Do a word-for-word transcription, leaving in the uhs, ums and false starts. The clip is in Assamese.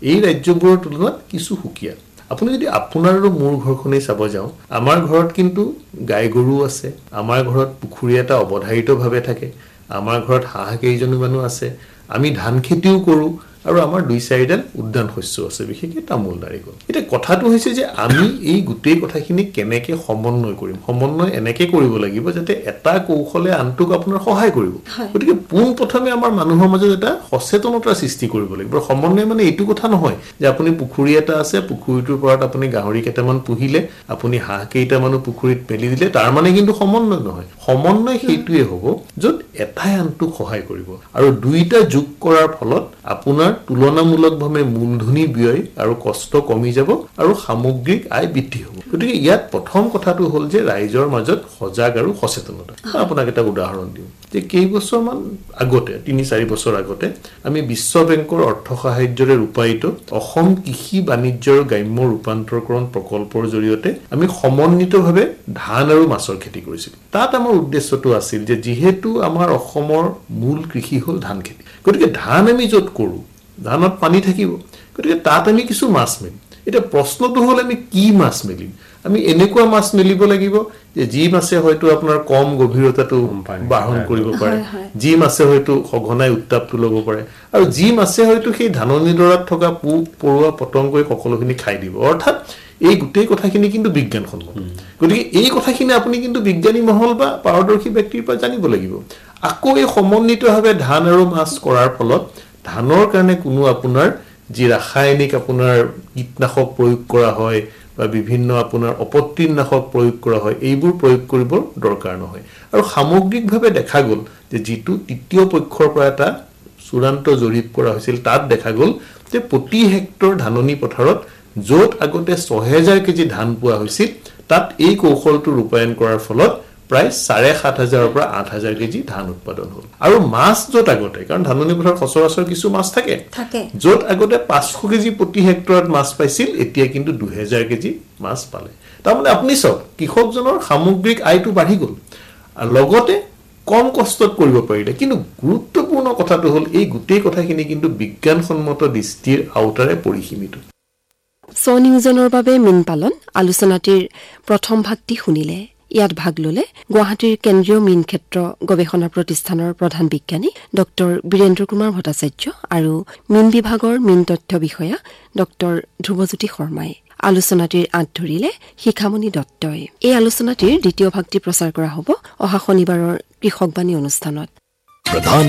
এই ৰাজ্যবোৰৰ তুলনাত কিছু সুকীয়া আপুনি যদি আপোনাৰ আৰু মোৰ ঘৰখনেই চাব যাওঁ আমাৰ ঘৰত কিন্তু গাই গৰু আছে আমাৰ ঘৰত পুখুৰী এটা অবধাৰিতভাৱে থাকে আমাৰ ঘৰত হাঁহ কেইজনী মানুহ আছে আমি ধান খেতিও কৰো আৰু আমাৰ দুই চাৰিডাল উদ্যান শস্য আছে বিশেষকৈ তামোল নাৰিকল এটা কথাটো হৈছে যে আমি এই গুটেই কথাখিনি কেনেকৈ সমন্বয় কৰিম সমন্বয় এনেকৈ কৰিব লাগিব যাতে এটা কৌশলে আনটোক আপোনাৰ সহায় কৰিব গতিকে পোন প্ৰথমে আমাৰ মানুহৰ মাজত এটা সচেতনতা সৃষ্টি কৰিব লাগিব সমন্বয় মানে এইটো কথা নহয় যে আপুনি পুখুৰী এটা আছে পুখুৰীটোৰ পৰত আপুনি গাহৰি কেইটামান পুহিলে আপুনি হাঁহ কেইটামানো পুখুৰীত মেলি দিলে তাৰ মানে কিন্তু সমন্বয় নহয় সমন্বয় সেইটোৱে হ'ব য'ত এটাই আনটোক সহায় কৰিব আৰু দুইটা যোগ কৰাৰ ফলত আপোনাৰ তুলনামূলকভাৱে মূলধনী ব্যয় আৰু কষ্ট কমি যাব আৰু সামগ্ৰিক আয় বৃদ্ধি হ'ব গতিকে ইয়াত প্ৰথম কথাটো হ'ল যে ৰাইজৰ মাজত সজাগ আৰু সচেতনতা আপোনাক এটা উদাহৰণ দিওঁ যে কেইবছৰমান আগতে তিনি চাৰি বছৰ আগতে আমি বিশ্ব বেংকৰ অৰ্থ সাহায্যৰে ৰূপায়িত অসম কৃষি বাণিজ্যৰ গ্ৰাম্য ৰূপান্তৰকৰণ প্ৰকল্পৰ জৰিয়তে আমি সমন্বিতভাৱে ধান আৰু মাছৰ খেতি কৰিছিলোঁ তাত আমাৰ উদ্দেশ্যটো আছিল যে যিহেতু আমাৰ অসমৰ মূল কৃষি হ'ল ধান খেতি গতিকে ধান আমি য'ত কৰোঁ ধানত পানী থাকিব গতিকে তাত আমি কিছু মাছ মেলিম এটা প্ৰশ্নটো হ'ল আমি কি মাছ মেলিম আমি এনেকুৱা মাছ মেলিব লাগিব যে যি মাছে হয়তো আপোনাৰ কম গভীৰতাটো বাহন কৰিব পাৰে যি মাছে হয়তো সঘনাই উত্তাপটো ল'ব পাৰে আৰু যি মাছে হয়তো সেই ধাননি ডৰাত থকা পোক পৰুৱা পতংগই সকলোখিনি খাই দিব অৰ্থাৎ এই গোটেই কথাখিনি কিন্তু বিজ্ঞানসন্মত গতিকে এই কথাখিনি আপুনি কিন্তু বিজ্ঞানী মহল বা পাৰদৰ্শী ব্যক্তিৰ পৰা জানিব লাগিব আকৌ এই সমন্বিতভাৱে ধান আৰু মাছ কৰাৰ ফলত ধানৰ কাৰণে কোনো আপোনাৰ যি ৰাসায়নিক আপোনাৰ কীটনাশক প্ৰয়োগ কৰা হয় বা বিভিন্ন আপোনাৰ অপতৃণনাশক প্ৰয়োগ কৰা হয় এইবোৰ প্ৰয়োগ কৰিব দৰকাৰ নহয় আৰু সামগ্ৰিকভাৱে দেখা গ'ল যে যিটো তৃতীয় পক্ষৰ পৰা এটা চূড়ান্ত জৰীপ কৰা হৈছিল তাত দেখা গ'ল যে প্ৰতি হেক্টৰ ধাননি পথাৰত য'ত আগতে ছয় হাজাৰ কেজি ধান পোৱা হৈছিল তাত এই কৌশলটো ৰূপায়ণ কৰাৰ ফলত প্ৰায় চাৰে সাত হাজাৰৰ পৰা আঠ হাজাৰ কেজি ধান উৎপাদন হ'ল আৰু মাছ য'ত আগতে কাৰণ ধাননি পথাৰত সচৰাচৰ কিছু মাছ থাকে য'ত আগতে পাঁচশ কেজি প্ৰতি হেক্টৰত মাছ পাইছিল এতিয়া কিন্তু দুহেজাৰ কেজি মাছ পালে তাৰমানে আপুনি চাওক কৃষকজনৰ সামগ্ৰিক আয়টো বাঢ়ি গ'ল আৰু লগতে কম কষ্টত কৰিব পাৰিলে কিন্তু গুৰুত্বপূৰ্ণ কথাটো হ'ল এই গোটেই কথাখিনি কিন্তু বিজ্ঞানসন্মত দৃষ্টিৰ আওতাৰে পৰিসীমিত স্বনিয়োজনৰ বাবে মীন পালন আলোচনাটিৰ প্ৰথম ভাগটি শুনিলে ইয়াত ভাগ ললে গুৱাহাটীৰ কেন্দ্ৰীয় মীন ক্ষেত্ৰ গৱেষণা প্ৰতিষ্ঠানৰ প্ৰধান বিজ্ঞানী ডক্টৰ বীৰেন্দ্ৰ কুমাৰ ভট্টাচাৰ্য আৰু মীন বিভাগৰ মীন তথ্য বিষয়া ডক্টৰ ধ্ৰুৱজ্যোতি শৰ্মাই আলোচনাটিৰ আঁত ধৰিলে শিখামণি দত্তই এই আলোচনাটিৰ দ্বিতীয় ভাগটি প্ৰচাৰ কৰা হ'ব অহা শনিবাৰৰ কৃষকবাণী অনুষ্ঠানত